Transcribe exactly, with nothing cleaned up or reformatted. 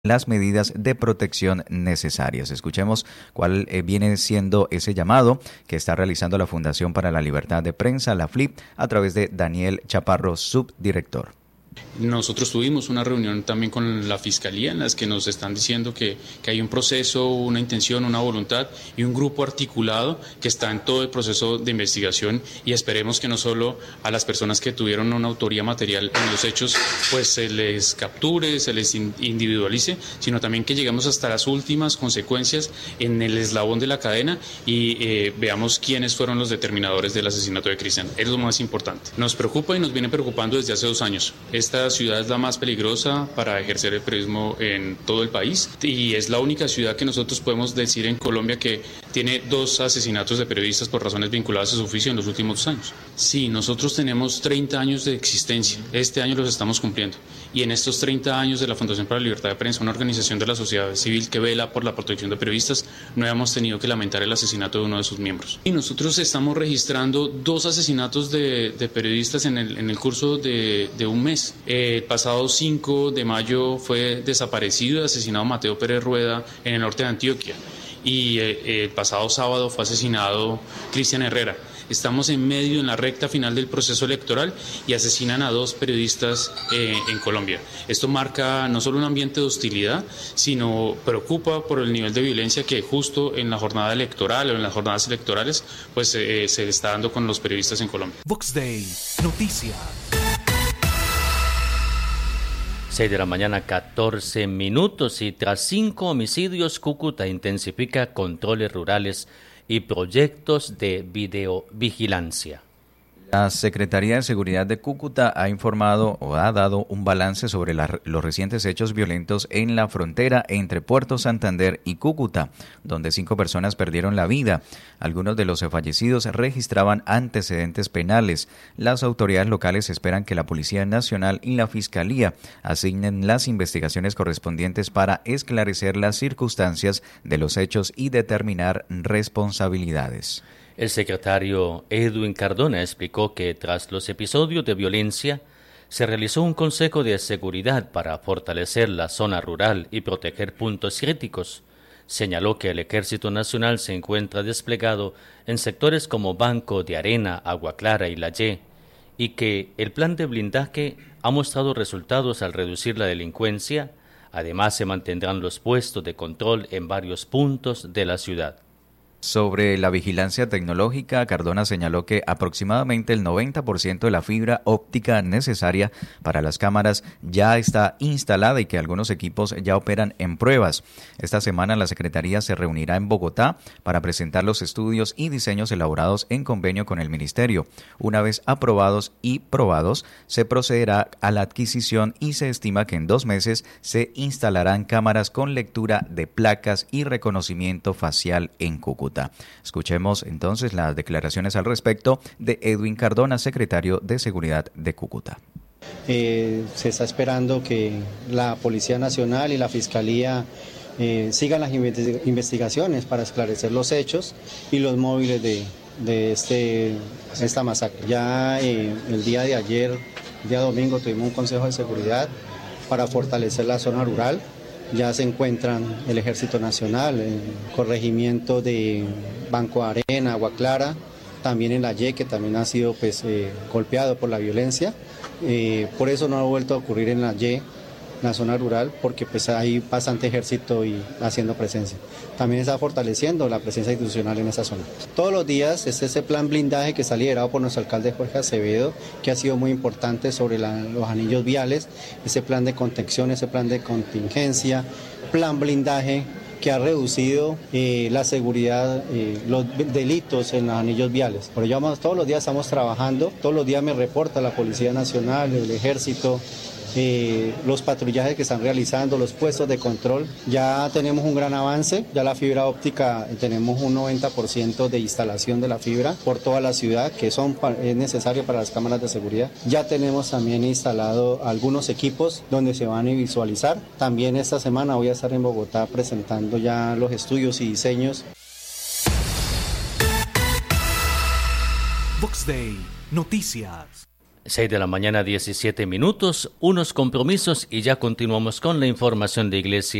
las medidas de protección necesarias. Escuchemos cuál eh, viene siendo ese llamado que está realizando la Fundación para la Libertad de Prensa, la F L I P, a través de Daniel Chaparro, subdirector. Nosotros tuvimos una reunión también con la Fiscalía en las que nos están diciendo que, que hay un proceso, una intención, una voluntad y un grupo articulado que está en todo el proceso de investigación, y esperemos que no solo a las personas que tuvieron una autoría material en los hechos pues se les capture, se les individualice, sino también que lleguemos hasta las últimas consecuencias en el eslabón de la cadena y eh, veamos quiénes fueron los determinadores del asesinato de Cristian. Es lo más importante. Nos preocupa y nos viene preocupando desde hace dos años. Esta ciudad es la más peligrosa para ejercer el periodismo en todo el país y es la única ciudad que nosotros podemos decir en Colombia que tiene dos asesinatos de periodistas por razones vinculadas a su oficio en los últimos años. Sí, nosotros tenemos treinta años de existencia, este año los estamos cumpliendo, y en estos treinta años de la Fundación para la Libertad de Prensa, una organización de la sociedad civil que vela por la protección de periodistas, no hemos tenido que lamentar el asesinato de uno de sus miembros. Y nosotros estamos registrando dos asesinatos de, de periodistas en el, en el curso de, de un mes. Eh, el pasado cinco de mayo fue desaparecido y asesinado Mateo Pérez Rueda en el norte de Antioquia, y eh, el pasado sábado fue asesinado Cristian Herrera. Estamos en medio, en la recta final del proceso electoral, y asesinan a dos periodistas eh, en Colombia. Esto marca no solo un ambiente de hostilidad, sino preocupa por el nivel de violencia que justo en la jornada electoral o en las jornadas electorales pues eh, se está dando con los periodistas en Colombia. Vox Day, noticias. seis de la mañana, catorce minutos, y tras cinco homicidios, Cúcuta intensifica controles rurales y proyectos de videovigilancia. La Secretaría de Seguridad de Cúcuta ha informado o ha dado un balance sobre la, los recientes hechos violentos en la frontera entre Puerto Santander y Cúcuta, donde cinco personas perdieron la vida. Algunos de los fallecidos registraban antecedentes penales. Las autoridades locales esperan que la Policía Nacional y la Fiscalía asignen las investigaciones correspondientes para esclarecer las circunstancias de los hechos y determinar responsabilidades. El secretario Edwin Cardona explicó que tras los episodios de violencia se realizó un consejo de seguridad para fortalecer la zona rural y proteger puntos críticos. Señaló que el Ejército Nacional se encuentra desplegado en sectores como Banco de Arena, Agua Clara y La Ye, y que el plan de blindaje ha mostrado resultados al reducir la delincuencia. Además, se mantendrán los puestos de control en varios puntos de la ciudad. Sobre la vigilancia tecnológica, Cardona señaló que aproximadamente el noventa por ciento de la fibra óptica necesaria para las cámaras ya está instalada y que algunos equipos ya operan en pruebas. Esta semana la Secretaría se reunirá en Bogotá para presentar los estudios y diseños elaborados en convenio con el Ministerio. Una vez aprobados y probados, se procederá a la adquisición y se estima que en dos meses se instalarán cámaras con lectura de placas y reconocimiento facial en Cúcuta. Escuchemos entonces las declaraciones al respecto de Edwin Cardona, secretario de Seguridad de Cúcuta. Eh, se está esperando que la Policía Nacional y la Fiscalía eh, sigan las investigaciones para esclarecer los hechos y los móviles de, de este, esta masacre. Ya eh, el día de ayer, día domingo, tuvimos un consejo de seguridad para fortalecer la zona rural. Ya se encuentran el Ejército Nacional, el corregimiento de Banco de Arena, Agua Clara, también en La Ye, que también ha sido pues, eh, golpeado por la violencia. Eh, por eso no ha vuelto a ocurrir en La Ye, la zona rural, porque pues hay bastante ejército y haciendo presencia. También está fortaleciendo la presencia institucional en esa zona. Todos los días es ese plan blindaje que está liderado por nuestro alcalde Jorge Acevedo, que ha sido muy importante sobre la, los anillos viales, ese plan de contención, ese plan de contingencia, plan blindaje que ha reducido eh, la seguridad, eh, los delitos en los anillos viales. Por ello, vamos, todos los días estamos trabajando, todos los días me reporta la Policía Nacional, el Ejército, Eh, los patrullajes que están realizando, los puestos de control. Ya tenemos un gran avance, ya la fibra óptica, tenemos un noventa por ciento de instalación de la fibra por toda la ciudad, que son, es necesario para las cámaras de seguridad. Ya tenemos también instalado algunos equipos donde se van a visualizar. También esta semana voy a estar en Bogotá presentando ya los estudios y diseños. Vox Day, noticias. seis de la mañana, diecisiete minutos, unos compromisos y ya continuamos con la información de Iglesia